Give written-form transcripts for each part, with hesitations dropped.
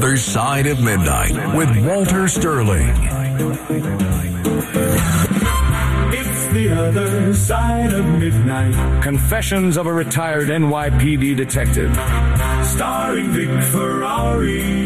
Other Side of Midnight with Walter Sterling. It's the other side of midnight. Confessions of a retired NYPD detective. Starring Vic Ferrari.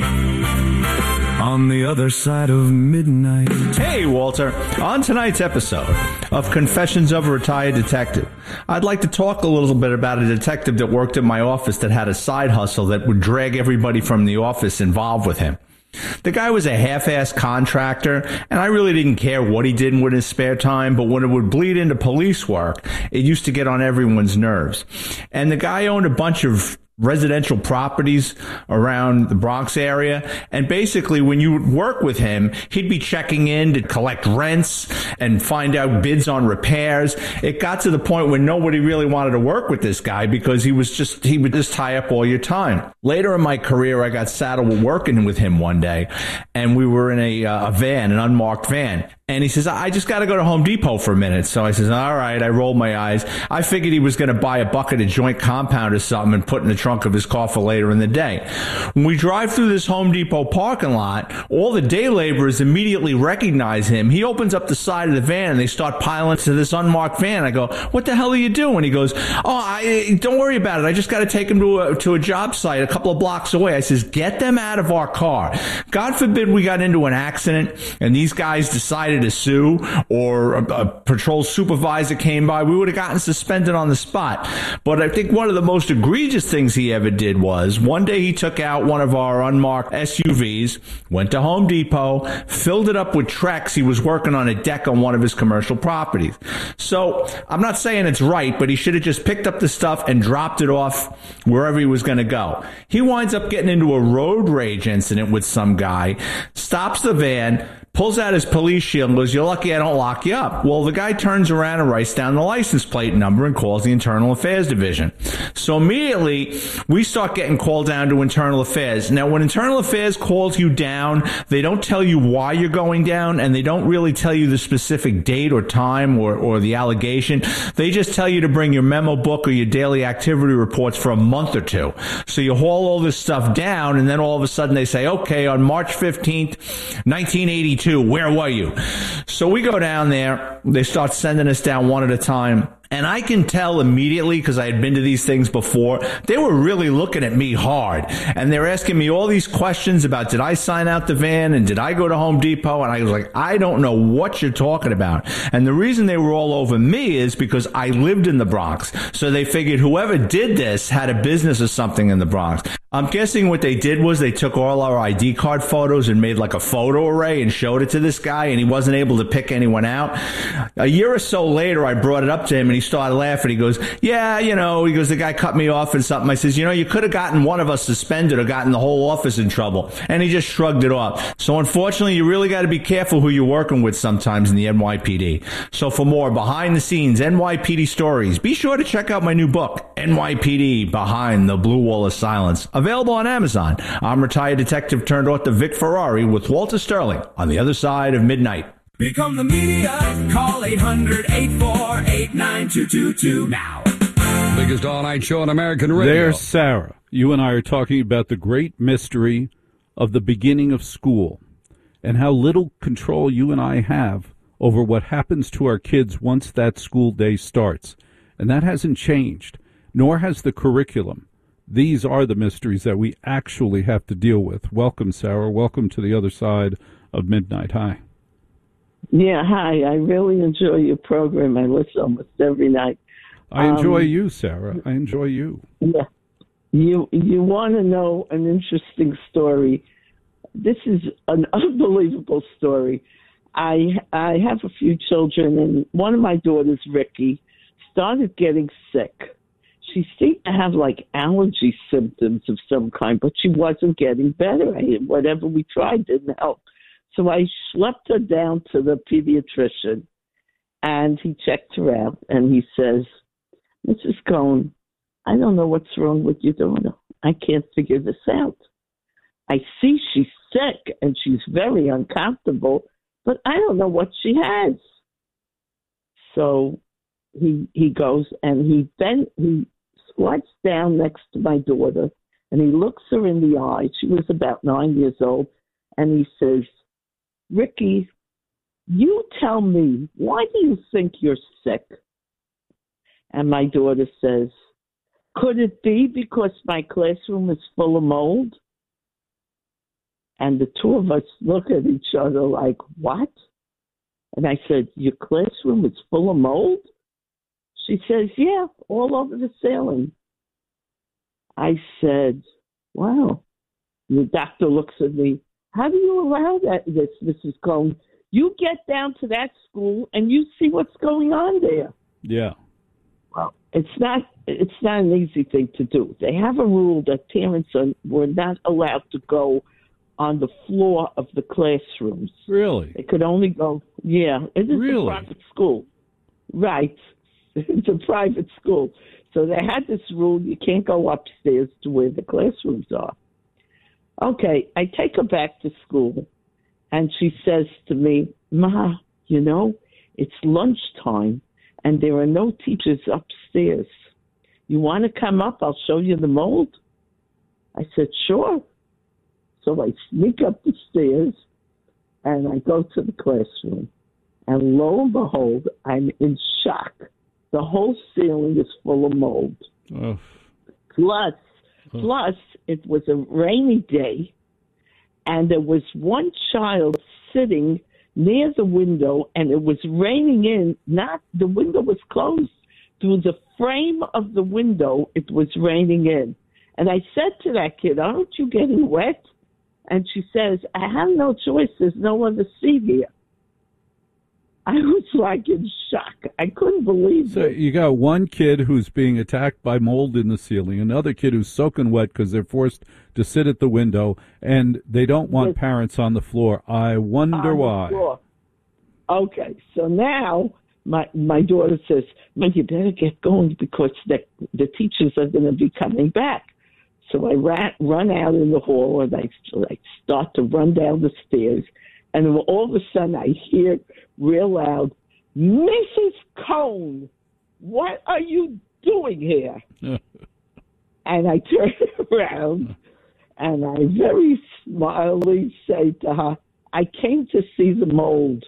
On the other side of midnight. Hey, Walter. On tonight's episode of Confessions of a Retired Detective, I'd like to talk a little bit about a detective that worked at my office that had a side hustle that would drag everybody from the office involved with him. The guy was a half-assed contractor, and I really didn't care what he did with his spare time, but when it would bleed into police work, it used to get on everyone's nerves. And the guy owned a bunch of residential properties around the Bronx area. And basically, when you would work with him, he'd be checking in to collect rents and find out bids on repairs. It got to the point where nobody really wanted to work with this guy because he would just tie up all your time. Later in my career, I got saddled with working with him one day, and we were in a van, an unmarked van. And he says, I just got to go to Home Depot for a minute. So I says, all right. I rolled my eyes. I figured he was going to buy a bucket of joint compound or something and put in the trunk of his car for later in the day. When we drive through this Home Depot parking lot, all the day laborers immediately recognize him. He opens up the side of the van and they start piling to this unmarked van. I go, what the hell are you doing? He goes, don't worry about it. I just got to take him to a job site a couple of blocks away. I says, get them out of our car. God forbid we got into an accident and these guys decided to sue, or a patrol supervisor came by, we would have gotten suspended on the spot. But I think one of the most egregious things he ever did was one day he took out one of our unmarked SUVs, went to Home Depot, filled it up with Trex. He was working on a deck on one of his commercial properties. So I'm not saying it's right, but he should have just picked up the stuff and dropped it off wherever he was going to go. He winds up getting into a road rage incident with some guy, stops the van, pulls out his police shield and goes, you're lucky I don't lock you up. Well, the guy turns around and writes down the license plate number and calls the Internal Affairs Division. So immediately, we start getting called down to Internal Affairs. Now, when Internal Affairs calls you down, they don't tell you why you're going down, and they don't really tell you the specific date or time or the allegation. They just tell you to bring your memo book or your daily activity reports for a month or two. So you haul all this stuff down, and then all of a sudden they say, okay, on March 15th, 1982, where were you? So we go down there. They start sending us down one at a time. And I can tell immediately, because I had been to these things before, they were really looking at me hard. And they're asking me all these questions about, did I sign out the van? And did I go to Home Depot? And I was like, I don't know what you're talking about. And the reason they were all over me is because I lived in the Bronx. So they figured whoever did this had a business or something in the Bronx. I'm guessing what they did was they took all our ID card photos and made like a photo array and showed it to this guy, and he wasn't able to pick anyone out. A year or so later, I brought it up to him, and he started laughing. He goes, yeah, he goes, the guy cut me off and something. I says, you could have gotten one of us suspended or gotten the whole office in trouble. And he just shrugged it off. So unfortunately, you really got to be careful who you're working with sometimes in the NYPD. So for more behind the scenes NYPD stories, be sure to check out my new book, NYPD Behind the Blue Wall of Silence. Available on Amazon. I'm retired detective turned author Vic Ferrari with Walter Sterling on the other side of midnight. Become the media. Call 800-848-9222 now. Biggest all-night show on American radio. There's Sarah. You and I are talking about the great mystery of the beginning of school and how little control you and I have over what happens to our kids once that school day starts. And that hasn't changed, nor has the curriculum. These are the mysteries that we actually have to deal with. Welcome, Sarah. Welcome to the other side of midnight. Hi. Yeah, hi. I really enjoy your program. I listen almost every night. I enjoy you, Sarah. I enjoy you. Yeah. You want to know an interesting story. This is an unbelievable story. I have a few children, and one of my daughters, Ricky, started getting sick. She seemed to have like allergy symptoms of some kind, but she wasn't getting better. Whatever we tried didn't help. So I schlepped her down to the pediatrician, and he checked her out, and he says, Mrs. Cohn, I don't know what's wrong with your daughter. I can't figure this out. I see she's sick, and she's very uncomfortable, but I don't know what she has. So he goes, and he squats down next to my daughter, And he looks her in the eye. She was about 9 years old. And he says, Ricky, you tell me, why do you think you're sick? And my daughter says, could it be because my classroom is full of mold? And the two of us look at each other like, what? And I said, your classroom is full of mold? She says, yeah, all over the ceiling. I said, wow. The doctor looks at me. How do you allow this, Mrs. Cohn? You get down to that school and you see what's going on there. Yeah. Well, it's not an easy thing to do. They have a rule that parents were not allowed to go on the floor of the classrooms. Really? They could only go, yeah. It is a private school. Right. It's a private school. So they had this rule, you can't go upstairs to where the classrooms are. Okay, I take her back to school, and she says to me, Ma, you know, it's lunchtime, and there are no teachers upstairs. You want to come up? I'll show you the mold. I said, sure. So I sneak up the stairs, and I go to the classroom. And lo and behold, I'm in shock. The whole ceiling is full of mold. Oh. Plus, it was a rainy day, and there was one child sitting near the window, and it was raining in. The window was closed. Through the frame of the window, it was raining in. And I said to that kid, aren't you getting wet? And she says, I have no choice. There's no other seat here. I was like in shock. I couldn't believe it. So you got one kid who's being attacked by mold in the ceiling, another kid who's soaking wet because they're forced to sit at the window, and they don't want parents on the floor. I wonder why. Okay, so now my daughter says, "Well, you better get going because the teachers are going to be coming back." So I run out in the hall, and I start to run down the stairs, and all of a sudden I hear real loud, Mrs. Cohn, what are you doing here? And I turn around, and I very smilingly say to her, I came to see the mold.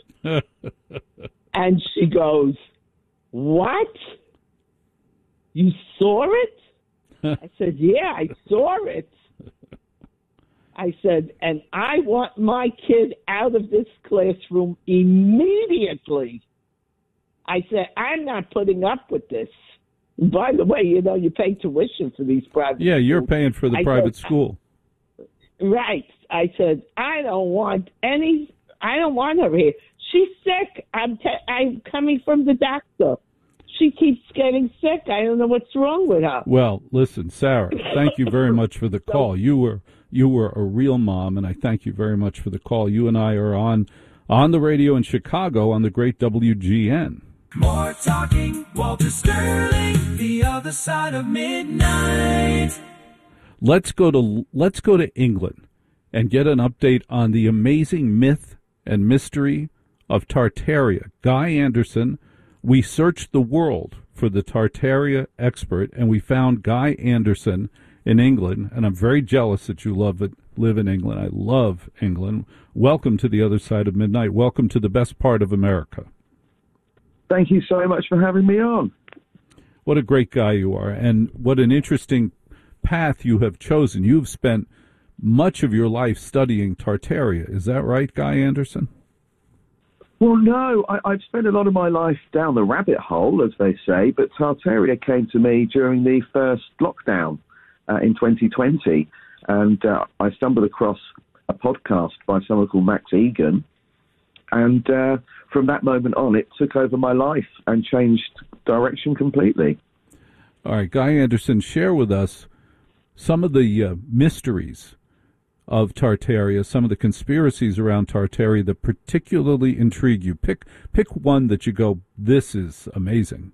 And she goes, what? You saw it? I said, yeah, I saw it. I said, and I want my kid out of this classroom immediately. I said, I'm not putting up with this. By the way, you know, you pay tuition for these private schools. You're paying for the private school. Right. I said, I don't want her here. She's sick. I'm coming from the doctor. She keeps getting sick. I don't know what's wrong with her. Well, listen, Sarah, thank you very much for the call. You were a real mom, and I thank you very much for the call. You and I are on the radio in Chicago on the great WGN. More talking, Walter Sterling, the other side of midnight. Let's go to England and get an update on the amazing myth and mystery of Tartaria. Guy Anderson. We searched the world for the Tartaria expert, and we found Guy Anderson in England, and I'm very jealous that you live in England. I love England. Welcome to the other side of midnight. Welcome to the best part of America. Thank you so much for having me on. What a great guy you are, and what an interesting path you have chosen. You've spent much of your life studying Tartaria. Is that right, Guy Anderson? Well, no, I've spent a lot of my life down the rabbit hole, as they say, but Tartaria came to me during the first lockdown in 2020, and I stumbled across a podcast by someone called Max Egan, and from that moment on, it took over my life and changed direction completely. All right, Guy Anderson, share with us some of the mysteries of Tartaria, some of the conspiracies around Tartaria that particularly intrigue you. Pick one that you go, this is amazing.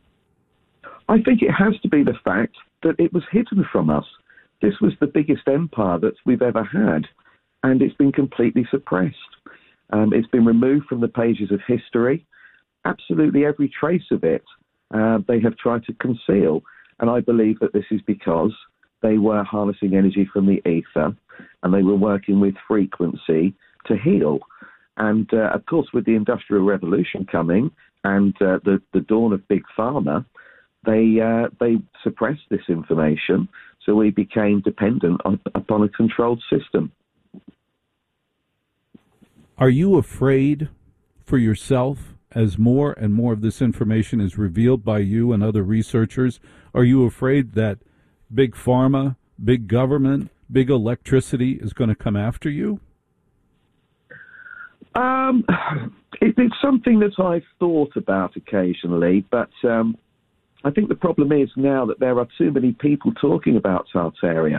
I think it has to be the fact that it was hidden from us. This was the biggest empire that we've ever had, and it's been completely suppressed. It's been removed from the pages of history. Absolutely every trace of it they have tried to conceal, and I believe that this is because they were harnessing energy from the ether, and they were working with frequency to heal. And of course, with the Industrial Revolution coming and the dawn of Big Pharma, they suppressed this information, so we became dependent upon a controlled system. Are you afraid for yourself as more and more of this information is revealed by you and other researchers? Are you afraid that Big Pharma, big government, big electricity is going to come after you? It's something that I've thought about occasionally, but I think the problem is now that there are too many people talking about Tartaria.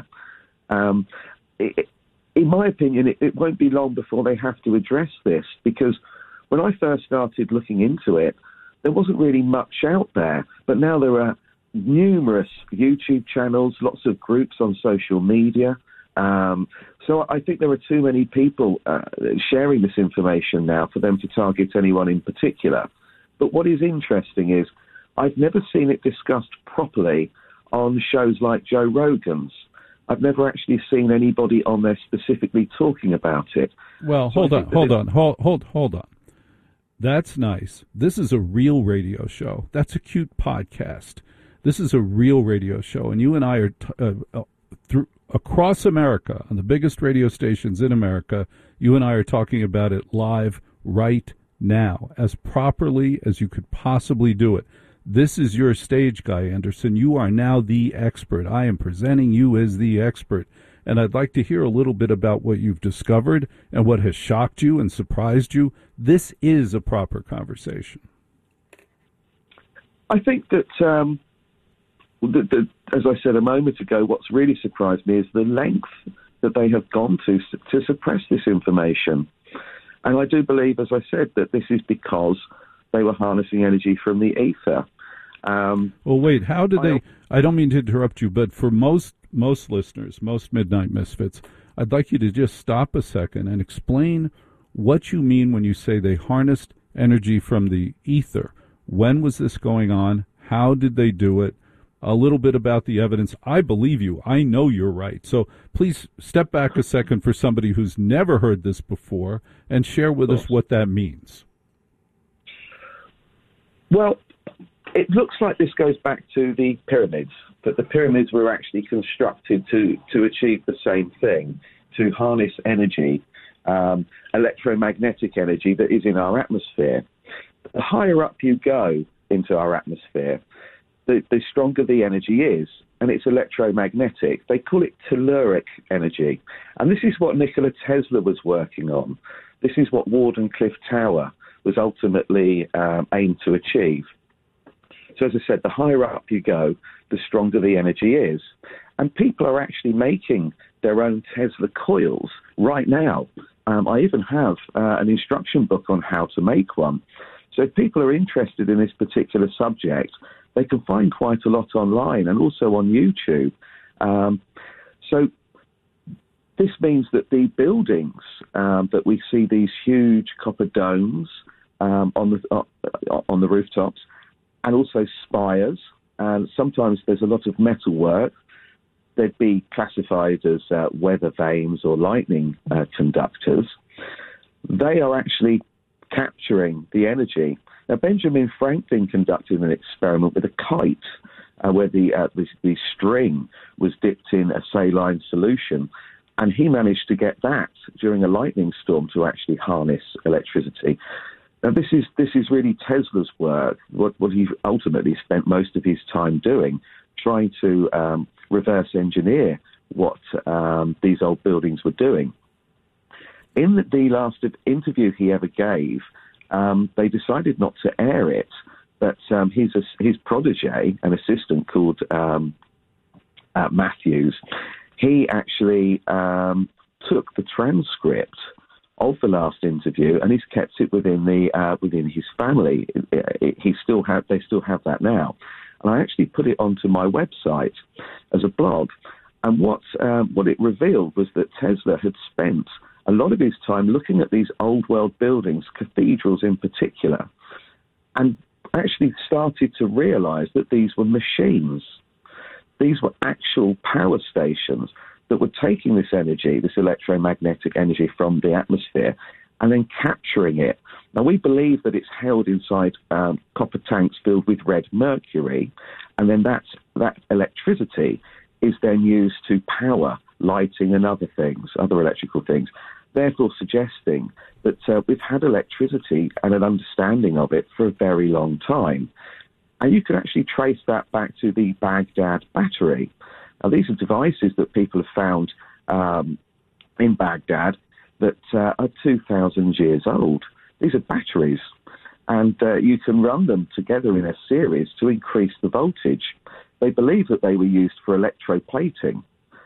In my opinion, it won't be long before they have to address this, because when I first started looking into it, there wasn't really much out there. But now there are numerous YouTube channels, lots of groups on social media. So I think there are too many people sharing this information now for them to target anyone in particular. But what is interesting is I've never seen it discussed properly on shows like Joe Rogan's. I've never actually seen anybody on there specifically talking about it. Well, hold on. That's nice. This is a real radio show. That's a cute podcast. This is a real radio show, and you and I are across America, on the biggest radio stations in America, you and I are talking about it live right now, as properly as you could possibly do it. This is your stage, Guy Anderson. You are now the expert. I am presenting you as the expert, and I'd like to hear a little bit about what you've discovered and what has shocked you and surprised you. This is a proper conversation. I think that, as I said a moment ago, what's really surprised me is the length that they have gone to suppress this information. And I do believe, as I said, that this is because they were harnessing energy from the ether. Well, wait, how did they... I don't mean to interrupt you, but for most listeners, most Midnight Misfits, I'd like you to just stop a second and explain what you mean when you say they harnessed energy from the ether. When was this going on? How did they do it? A little bit about the evidence. I believe you. I know you're right. So please step back a second for somebody who's never heard this before and share with us what that means. Well, it looks like this goes back to the pyramids, that the pyramids were actually constructed to achieve the same thing, to harness energy, electromagnetic energy that is in our atmosphere. The higher up you go into our atmosphere, the stronger the energy is, and it's electromagnetic. They call it telluric energy. And this is what Nikola Tesla was working on. This is what Wardenclyffe Tower was ultimately aimed to achieve. So as I said, the higher up you go, the stronger the energy is. And people are actually making their own Tesla coils right now. I even have an instruction book on how to make one. So if people are interested in this particular subject, they can find quite a lot online and also on YouTube. So this means that the buildings that we see, these huge copper domes on the rooftops, and also spires, and sometimes there's a lot of metal work. They'd be classified as weather vanes or lightning conductors. They are actually capturing the energy. Now, Benjamin Franklin conducted an experiment with a kite where the string was dipped in a saline solution, and he managed to get that during a lightning storm to actually harness electricity. Now, this is really Tesla's work, what he ultimately spent most of his time doing, trying to reverse engineer what these old buildings were doing. In the last interview he ever gave, they decided not to air it, but his protege, an assistant called Matthews, he actually took the transcript of the last interview, and he's kept it within his family. They still have that now, and I actually put it onto my website as a blog. And what it revealed was that Tesla had spent a lot of his time looking at these old world buildings, cathedrals in particular, and actually started to realize that these were machines. these were actual power stations that were taking this energy, this electromagnetic energy from the atmosphere, and then capturing it. Now, we believe that it's held inside copper tanks filled with red mercury, and then that electricity is then used to power lighting and other things, other electrical things, therefore suggesting that we've had electricity and an understanding of it for a very long time. And you can actually trace that back to the Baghdad battery. Now, these are devices that people have found in Baghdad that are 2,000 years old. These are batteries, and you can run them together in a series to increase the voltage. They believe that they were used for electroplating,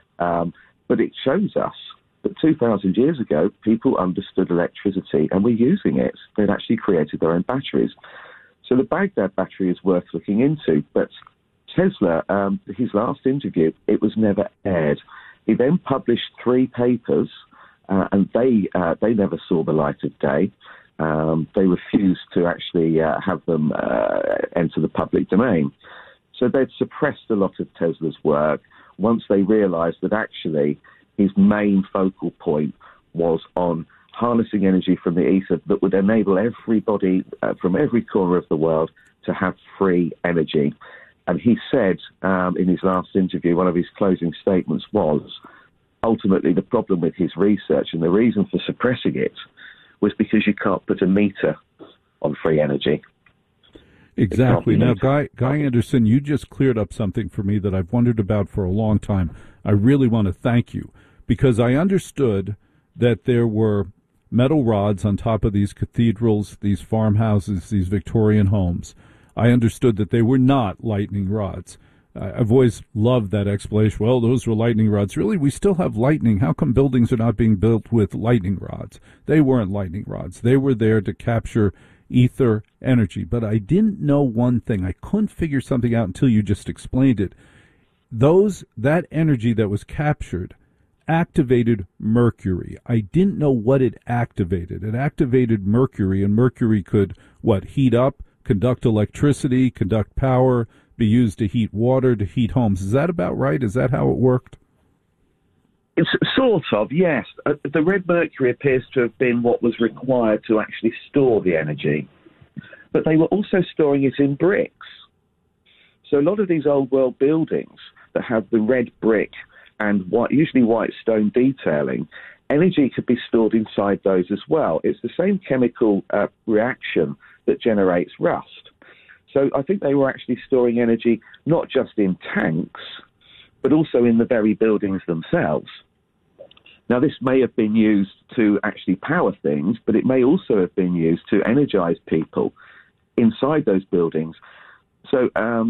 but it shows us that 2,000 years ago, people understood electricity and were using it. They'd actually created their own batteries. So the Baghdad battery is worth looking into, but Tesla, his last interview, it was never aired. He then published 3 papers, and they never saw the light of day. They refused to actually have them enter the public domain. So they'd suppressed a lot of Tesla's work once they realized that actually his main focal point was on harnessing energy from the ether that would enable everybody from every corner of the world to have free energy. And he said in his last interview, one of his closing statements was, ultimately the problem with his research and the reason for suppressing it was because you can't put a meter on free energy. Exactly. Now, Guy Anderson, you just cleared up something for me that I've wondered about for a long time. I really want to thank you, because I understood that there were metal rods on top of these cathedrals, these farmhouses, these Victorian homes. I understood that they were not lightning rods. I've always loved that explanation. Well, those were lightning rods. Really, we still have lightning. How come buildings are not being built with lightning rods? They weren't lightning rods. They were there to capture ether energy. But I didn't know one thing. I couldn't figure something out until you just explained it. That energy that was captured activated mercury. I didn't know what it activated. It activated mercury, and mercury could, heat up, conduct electricity, conduct power, be used to heat water, to heat homes. Is that about right? Is that how it worked? It's sort of, yes. The red mercury appears to have been what was required to actually store the energy. But they were also storing it in bricks. So a lot of these old world buildings that have the red brick and usually white stone detailing, energy could be stored inside those as well. It's the same chemical reaction that generates rust. So I think they were actually storing energy not just in tanks, but also in the very buildings themselves. Now, this may have been used to actually power things, but it may also have been used to energize people inside those buildings. So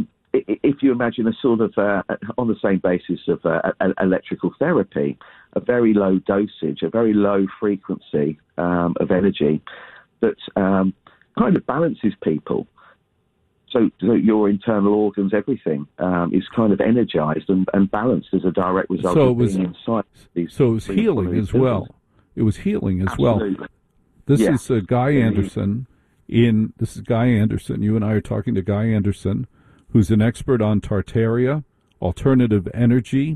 if you imagine a sort of, on the same basis of electrical therapy, a very low dosage, a very low frequency of energy that kind of balances people. So your internal organs, everything is kind of energized and balanced as a direct result of being inside these. So it was healing as well. It was healing as Absolutely. well. This is Guy Anderson. This is Guy Anderson. You and I are talking to Guy Anderson, who's an expert on Tartaria, alternative energy,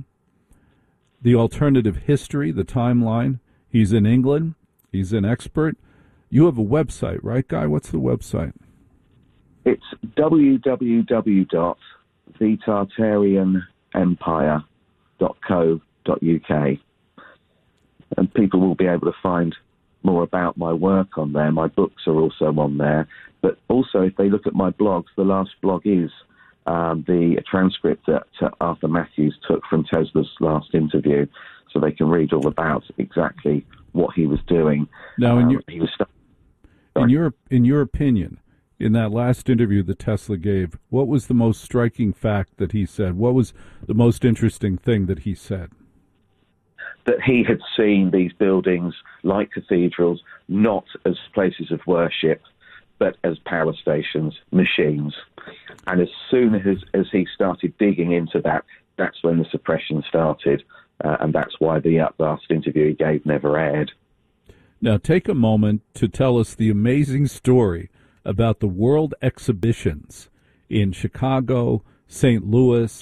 the alternative history, the timeline. He's in England. He's an expert. You have a website, right, Guy? What's the website? It's www.thetartarianempire.co.uk. And people will be able to find more about my work on there. My books are also on there. But also, if they look at my blogs, the last blog is the transcript that Arthur Matthews took from Tesla's last interview, so they can read all about exactly what he was doing. Now, in your opinion, in that last interview that Tesla gave, what was the most striking fact that he said? What was the most interesting thing that he said? That he had seen these buildings like cathedrals, not as places of worship, but as power stations, machines. And as soon as he started digging into that, that's when the suppression started. And that's why the last interview he gave never aired. Now, take a moment to tell us the amazing story about the World Exhibitions in Chicago, St. Louis,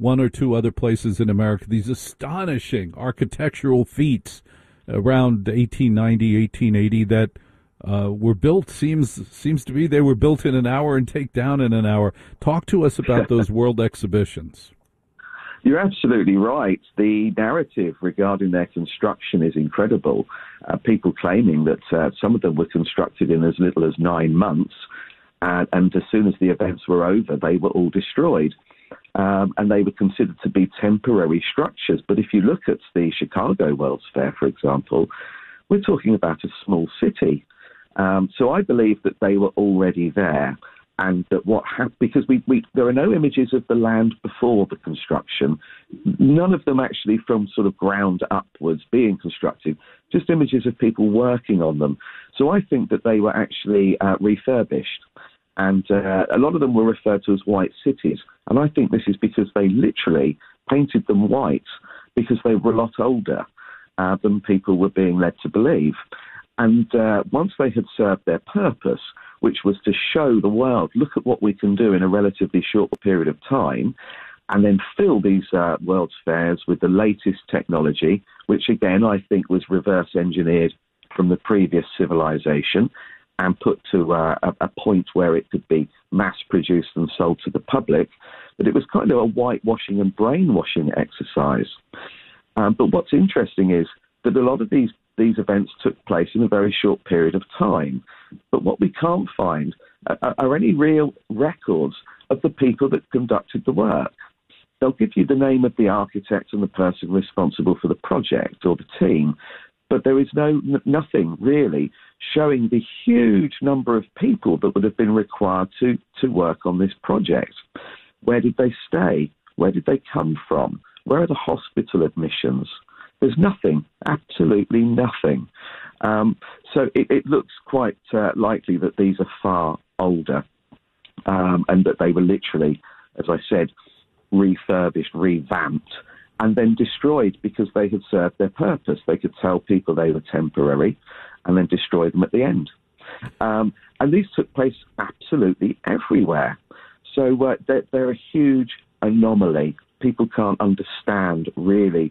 one or two other places in America, these astonishing architectural feats around 1890, 1880 that were built, seems to be they were built in an hour and take down in an hour. Talk to us about those world exhibitions. You're absolutely right. The narrative regarding their construction is incredible. People claiming that some of them were constructed in as little as 9 months, and as soon as the events were over, they were all destroyed. And they were considered to be temporary structures. But if you look at the Chicago World's Fair, for example, we're talking about a small city. So I believe that they were already there. And that what happened, because there are no images of the land before the construction, none of them actually from sort of ground upwards being constructed, just images of people working on them. So I think that they were actually refurbished. And a lot of them were referred to as white cities. And I think this is because they literally painted them white because they were a lot older than people were being led to believe. And once they had served their purpose, which was to show the world, look at what we can do in a relatively short period of time, and then fill these World's Fairs with the latest technology, which again I think was reverse engineered from the previous civilization and put to a point where it could be mass-produced and sold to the public, that it was kind of a whitewashing and brainwashing exercise. But what's interesting is that a lot of these events took place in a very short period of time. But what we can't find are any real records of the people that conducted the work. They'll give you the name of the architect and the person responsible for the project or the team, but there is nothing really showing the huge number of people that would have been required to work on this project. Where did they stay? Where did they come from? Where are the hospital admissions? There's nothing, absolutely nothing. So it looks quite likely that these are far older and that they were literally, as I said, refurbished, revamped, and then destroyed because they had served their purpose. They could tell people they were temporary and then destroy them at the end. And these took place absolutely everywhere. So they're a huge anomaly. People can't understand really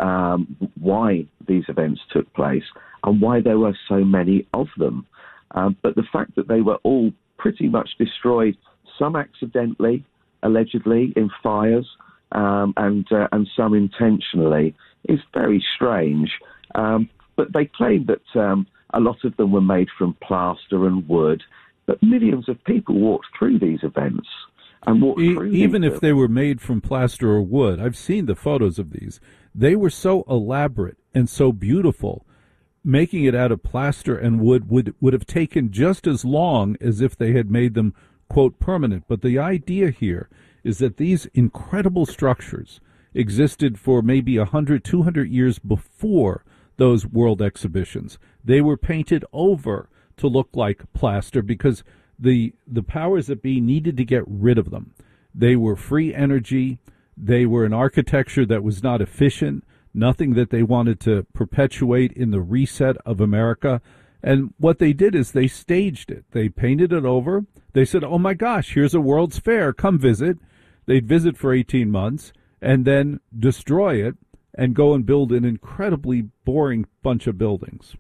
why these events took place and why there were so many of them. But the fact that they were all pretty much destroyed, some accidentally, allegedly in fires, and some intentionally, is very strange. But they claim that a lot of them were made from plaster and wood, but millions of people walked through these events. And walked through even if they were made from plaster or wood. I've seen the photos of these. They were so elaborate and so beautiful. Making it out of plaster and wood would have taken just as long as if they had made them, quote, permanent. But the idea here is that these incredible structures existed for maybe 100, 200 years before those world exhibitions. They were painted over to look like plaster because the powers that be needed to get rid of them. They were free energy. They were an architecture that was not efficient, nothing that they wanted to perpetuate in the reset of America. And what they did is they staged it. They painted it over. They said, oh, my gosh, here's a World's Fair. Come visit. They'd visit for 18 months and then destroy it and go and build an incredibly boring bunch of buildings.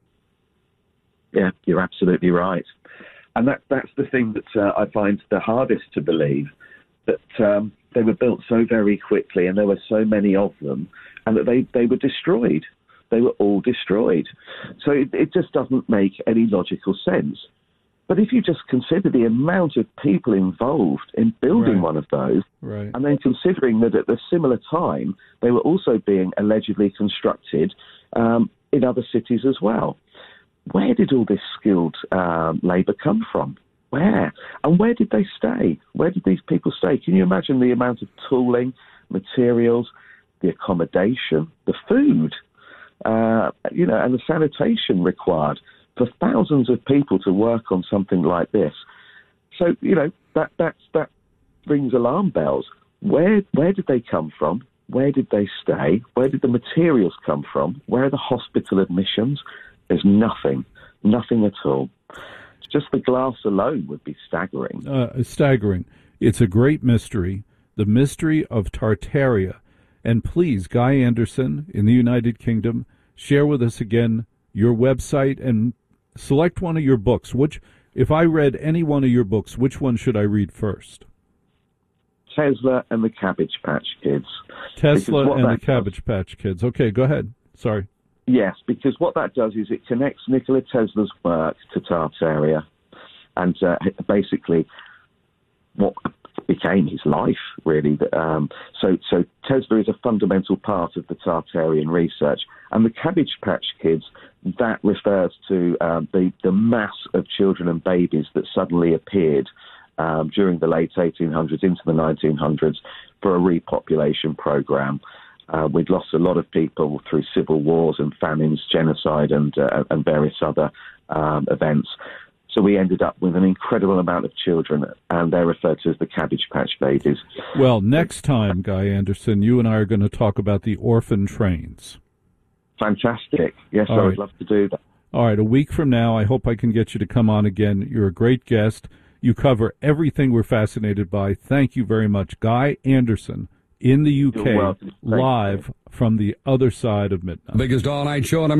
Yeah, you're absolutely right. And that's the thing that I find the hardest to believe, that they were built so very quickly and there were so many of them, and that they were destroyed. They were all destroyed. So it just doesn't make any logical sense. But if you just consider the amount of people involved in building one of those, and then considering that at a similar time, they were also being allegedly constructed in other cities as well. Where did all this skilled labour come from? Where? And where did they stay? Where did these people stay? Can you imagine the amount of tooling, materials, the accommodation, the food, and the sanitation required for thousands of people to work on something like this? So, that rings alarm bells. Where did they come from? Where did they stay? Where did the materials come from? Where are the hospital admissions? There's nothing at all. Just the glass alone would be staggering. Staggering. It's a great mystery. The Mystery of Tartaria. And please, Guy Anderson in the United Kingdom, share with us again your website and select one of your books. If I read any one of your books, which one should I read first? Tesla and the Cabbage Patch Kids. Tesla and the Cabbage Patch Kids. Okay, go ahead. Sorry. Yes, because what that does is it connects Nikola Tesla's work to Tartaria, and basically what became his life, really. So Tesla is a fundamental part of the Tartarian research, and the Cabbage Patch Kids, that refers to the mass of children and babies that suddenly appeared during the late 1800s into the 1900s for a repopulation program. We'd lost a lot of people through civil wars and famines, genocide, and various other events. So we ended up with an incredible amount of children, and they're referred to as the Cabbage Patch Babies. Well, next time, Guy Anderson, you and I are going to talk about the orphan trains. Fantastic. Yes, I would love to do that. All right, a week from now, I hope I can get you to come on again. You're a great guest. You cover everything we're fascinated by. Thank you very much. Guy Anderson in the UK, live from the other side of midnight. Biggest all-night show in America.